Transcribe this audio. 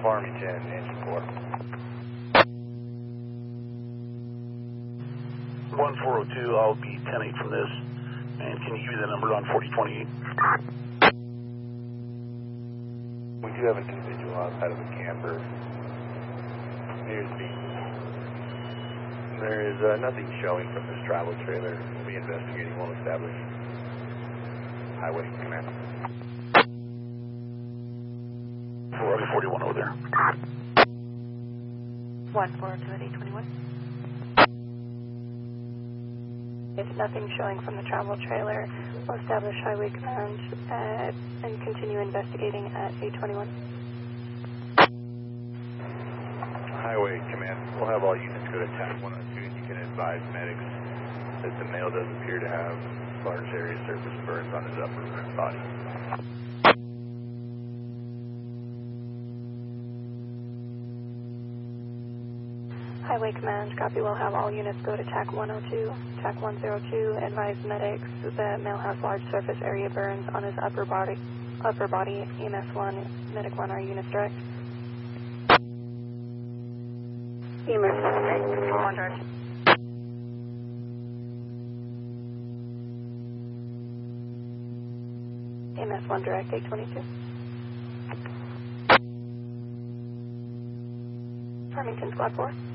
Farmington, engine 4. 1402, I'll be 10-8 from this. And can you give me the number on 4028? We do have an individual outside of the camper near the beach. There is nothing showing from this travel trailer. We'll be investigating. We'll establish highway command. 41 over there. 142 at 821. If nothing showing from the travel trailer, we'll establish highway command and continue investigating at 821. Highway command, we'll have all units go to TAC 102 and you can advise medics that the male does appear to have large area surface burns on his upper body. Highway command, copy. We'll have all units go to TAC 102, TAC 102, advise medics that male has large surface area burns on his upper body, EMS 1, medic 1, our units direct. EMS 1 direct. EMS 1 direct, 822. Farmington Squad 4.